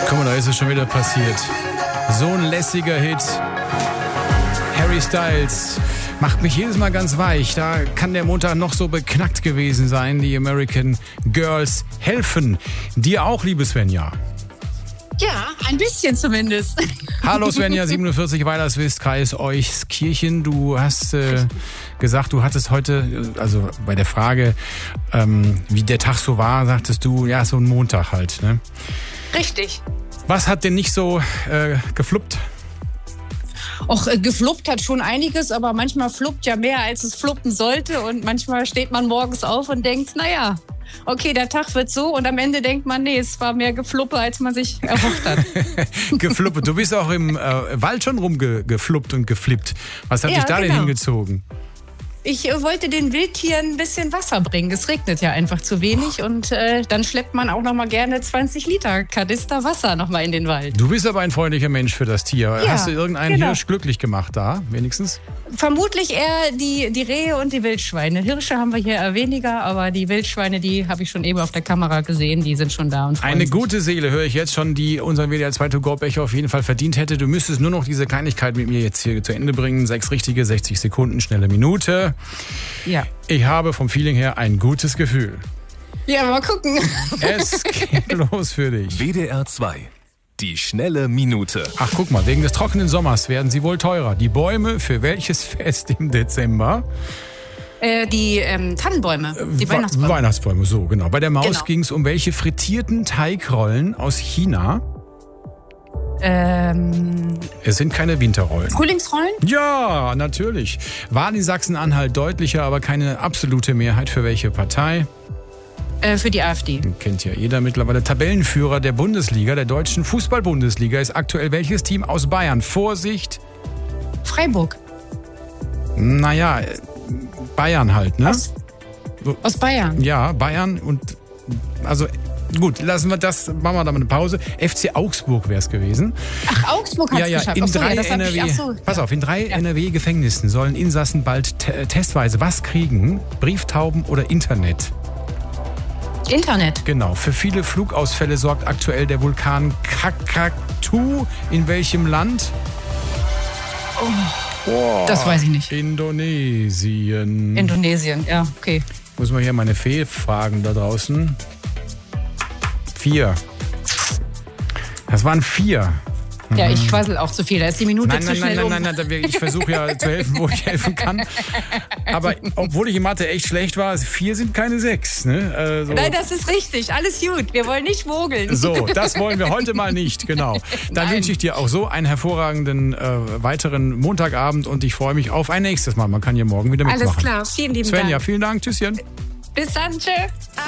Guck mal, da ist es schon wieder passiert. So ein lässiger Hit. Harry Styles macht mich jedes Mal ganz weich. Da kann der Montag noch so beknackt gewesen sein. Die American Girls helfen. Dir auch, liebe Svenja. Ja, ein bisschen zumindest. Hallo Svenja, 47 Weilerswist, Kreis Euskirchen. Du hast gesagt, du hattest heute, also bei der Frage, wie der Tag so war, sagtest du, ja, so ein Montag halt, ne? Richtig. Was hat denn nicht so gefluppt? Och, gefluppt hat schon einiges, aber manchmal fluppt ja mehr, als es fluppen sollte. Und manchmal steht man morgens auf und denkt, naja, okay, der Tag wird so. Und am Ende denkt man, nee, es war mehr Gefluppe, als man sich erhofft hat. Gefluppe. Du bist auch im Wald schon rumgefluppt und geflippt. Was hat dich da denn hingezogen? Ich wollte den Wildtieren ein bisschen Wasser bringen. Es regnet ja einfach zu wenig und dann schleppt man auch noch mal gerne 20 Liter Kanister Wasser noch mal in den Wald. Du bist aber ein freundlicher Mensch für das Tier. Ja, hast du irgendeinen Hirsch glücklich gemacht da, wenigstens? Vermutlich eher die Rehe und die Wildschweine. Hirsche haben wir hier eher weniger, aber die Wildschweine, die habe ich schon eben auf der Kamera gesehen, die sind schon da und freuen Eine sich. Gute Seele höre ich jetzt schon, die unseren WDR 2 To Go Becher auf jeden Fall verdient hätte. Du müsstest nur noch diese Kleinigkeit mit mir jetzt hier zu Ende bringen. 6 richtige, 60 Sekunden, schnelle Minute. Ja. Ich habe vom Feeling her ein gutes Gefühl. Ja, mal gucken. Es geht los für dich. WDR 2. Die schnelle Minute. Ach, guck mal, wegen des trockenen Sommers werden sie wohl teurer. Die Bäume für welches Fest im Dezember? Die Tannenbäume, die Weihnachtsbäume. Weihnachtsbäume, so genau. Bei der Maus Genau. ging es um welche frittierten Teigrollen aus China? Es sind keine Winterrollen. Frühlingsrollen? Ja, natürlich. Wahl in Sachsen-Anhalt deutlicher, aber keine absolute Mehrheit für welche Partei? Für die AfD. Den kennt ja jeder mittlerweile. Tabellenführer der Bundesliga, der deutschen Fußball-Bundesliga, ist aktuell welches Team aus Bayern? Vorsicht! Freiburg. Naja, Bayern halt, ne? Aus Bayern. Ja, Bayern und also gut, lassen wir das, machen wir da mal eine Pause. FC Augsburg wäre es gewesen. Ach, Augsburg hat es geschafft. In Ach so, drei das hab NRW, ich, ach so. pass auf, in 3 NRW-Gefängnissen sollen Insassen bald testweise was kriegen? Brieftauben oder Internet? Internet. Genau, für viele Flugausfälle sorgt aktuell der Vulkan Krakatu. In welchem Land? Oh, Das weiß ich nicht. Indonesien. Indonesien, ja, okay. Muss man hier meine Fee fragen da draußen. 4. Das waren 4. Ja, ich quassel auch zu viel. Da ist die Minute zu schnell Nein, ich versuche ja zu helfen, wo ich helfen kann. Aber obwohl ich in Mathe echt schlecht war, 4 sind keine 6. Ne? Also, Nein, das ist richtig. Alles gut. Wir wollen nicht mogeln. so, das wollen wir heute mal nicht, genau. Dann Nein. wünsche ich dir auch so einen hervorragenden weiteren Montagabend und ich freue mich auf ein nächstes Mal. Man kann ja morgen wieder mitmachen. Alles klar. Vielen lieben Svenja, Dank. vielen Dank. Tschüsschen. Bis dann. Tschö.